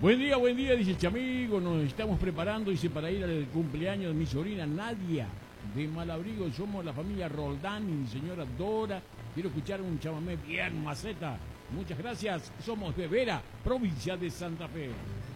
buen día, dice Chamigo, nos estamos preparando, dice, para ir al cumpleaños de mi sobrina Nadia, de Malabrigo. Somos la familia Roldán y mi señora Dora. Quiero escuchar un chamamé bien maceta. Muchas gracias, somos de Vera, provincia de Santa Fe.